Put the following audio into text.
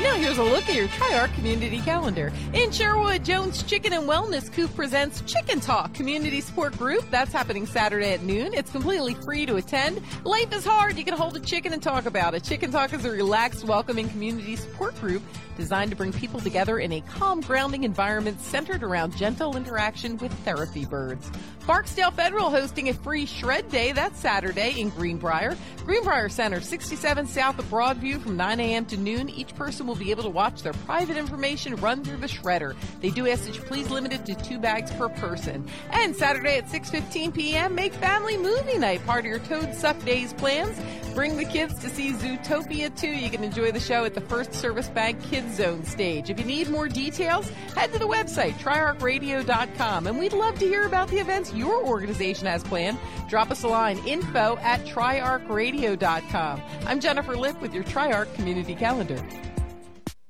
Now here's a look at your TriArc community calendar. In Sherwood, Jones Chicken and Wellness Coop presents Chicken Talk Community Support Group. That's happening Saturday at noon. It's completely free to attend. Life is hard. You can hold a chicken and talk about it. Chicken Talk is a relaxed, welcoming community support group designed to bring people together in a calm, grounding environment centered around gentle interaction with therapy birds. Barksdale Federal hosting a free Shred Day. That's Saturday in Greenbrier. Greenbrier Center, 67 south of Broadview from 9 a.m. to noon. Each person will be able to watch their private information run through the shredder. They do ask that you please limit it to 2 bags per person. And Saturday at 6:15 p.m., make family movie night part of your Toad Suck Days plans. Bring the kids to see Zootopia 2. You can enjoy the show at the First Service Bank Kids Zone stage. If you need more details, head to the website, triarcradio.com. And we'd love to hear about the events your organization has planned. Drop us a line, info@triarcradio.com. I'm Jennifer Lipp with your TriArc Community Calendar.